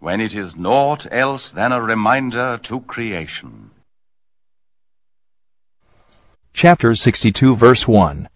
when it is naught else than a reminder to creation. Chapter 62, verse 1.